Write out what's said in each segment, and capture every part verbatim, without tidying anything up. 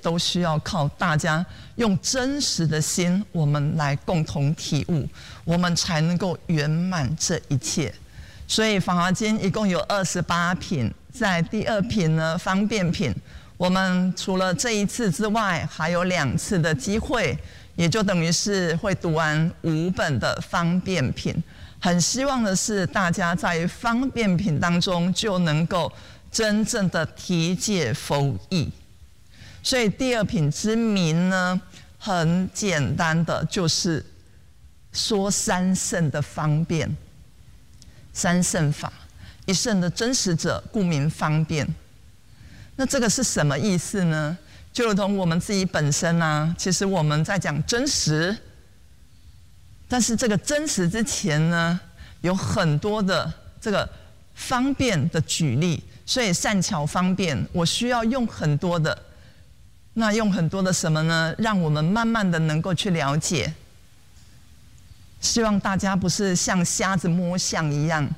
都需要靠大家用真实的心，我们来共同体悟，我们才能够圆满这一切。所以《法华经》一共有二十八品，在第二品呢，方便品，我们除了这一次之外，还有两次的机会，也就等于是会读完五本的方便品。很希望的是，大家在方便品当中就能够真正的体解佛意。所以第二品之名呢，很简单的就是说三圣的方便，三圣法，一圣的真实者，故名方便。那这个是什么意思呢？就如同我们自己本身啊，其实我们在讲真实，但是这个真实之前呢，有很多的这个方便的举例，所以善巧方便，我需要用很多的。那用很多的什么呢？让我们慢慢的能够去了解。希望大家不是像瞎子摸象一样，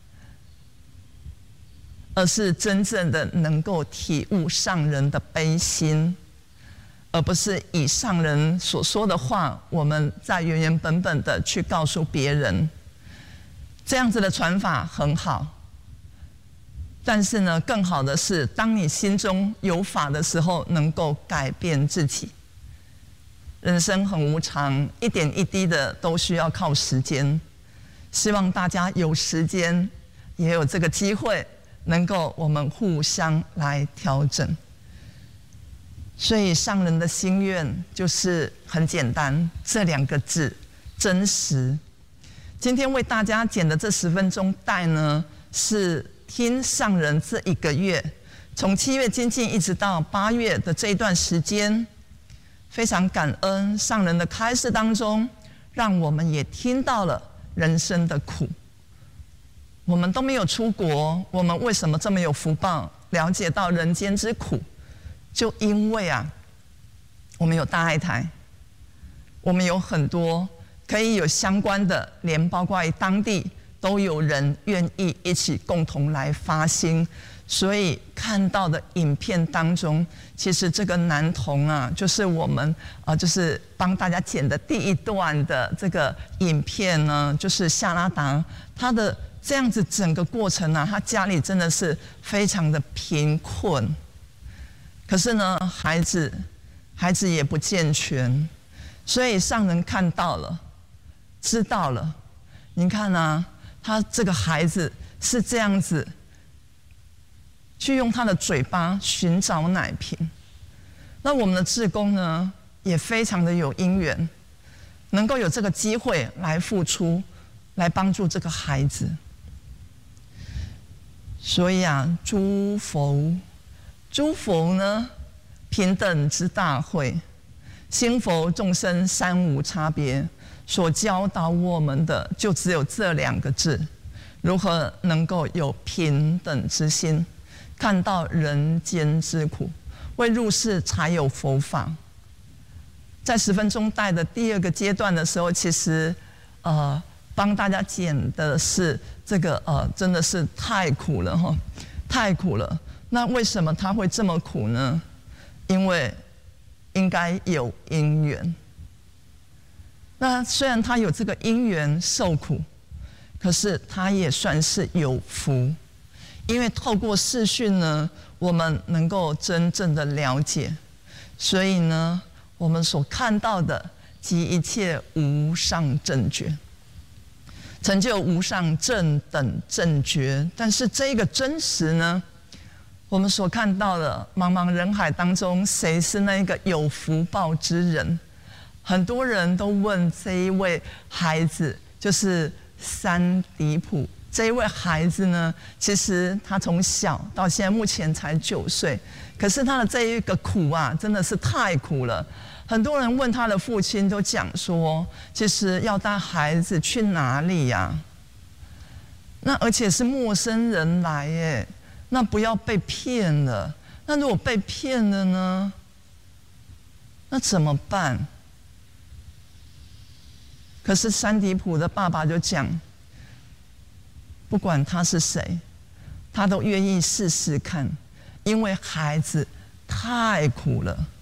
而是真正的能够体悟上人的悲心，而不是以上人所说的话，我们再原原本本的去告诉别人。这样子的传法很好。但是呢，更好的是，当你心中有法的时候，能够改变自己。人生很无常，一点一滴的都需要靠时间。希望大家有时间，也有这个机会，能够我们互相来调整。所以上人的心愿就是很简单，这两个字：真实。今天为大家剪的这十分钟带呢，是听上人这一个月，从七月精进一直到八月的这一段时间，非常感恩上人的开示当中，让我们也听到了人生的苦。我们都没有出国，我们为什么这么有福报，了解到人间之苦？就因为啊，我们有大爱台，我们有很多可以有相关的，连包括当地。都有人愿意一起共同来发心，所以看到的影片当中，其实这个男童啊，就是我们啊、呃，就是帮大家剪的第一段的这个影片呢，就是夏拉达他的这样子整个过程啊，他家里真的是非常的贫困，可是呢，孩子孩子也不健全，所以上人看到了，知道了，你看啊。他这个孩子是这样子，去用他的嘴巴寻找奶瓶。那我们的志工呢，也非常的有因缘，能够有这个机会来付出，来帮助这个孩子。所以啊，诸佛，诸佛呢，平等之大会，心佛众生三无差别。所教导我们的就只有这两个字：如何能够有平等之心，看到人间之苦，未入世才有佛法。在十分钟带的第二个阶段的时候，其实呃帮大家剪的是这个呃真的是太苦了哈，太苦了。那为什么他会这么苦呢？因为应该有因缘。那虽然他有这个因缘受苦，可是他也算是有福，因为透过视讯呢，我们能够真正的了解，所以呢，我们所看到的即一切无上正觉，成就无上正等正觉。但是这个真实呢，我们所看到的茫茫人海当中，谁是那个有福报之人？很多人都问这一位孩子，就是三迪普这一位孩子呢，其实他从小到现在目前才九岁，可是他的这一个苦啊，真的是太苦了。很多人问他的父亲，都讲说，其实要带孩子去哪里呀、啊？那而且是陌生人来耶，那不要被骗了。那如果被骗了呢？那怎么办？可是山迪普的爸爸就讲，不管他是谁，他都愿意试试看，因为孩子太苦了。